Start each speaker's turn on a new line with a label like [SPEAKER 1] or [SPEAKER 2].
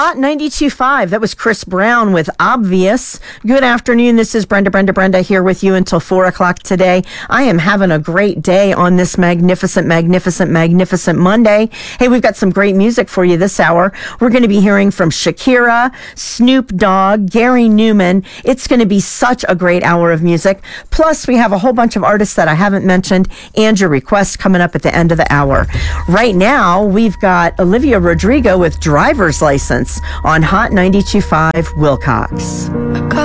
[SPEAKER 1] Hot 92.5. That was Chris Brown with Obvious. Good afternoon. This is Brenda here with you until 4 o'clock today. I am having a great day on this magnificent Monday. Hey, we've got some great music for you this hour. We're going to be hearing from Shakira, Snoop Dogg, Gary Newman. It's going to be such a great hour of music. Plus, we have a whole bunch of artists that I haven't mentioned and your requests coming up at the end of the hour. Right now, we've got Olivia Rodrigo with Driver's License on Hot 92.5 Wilcox.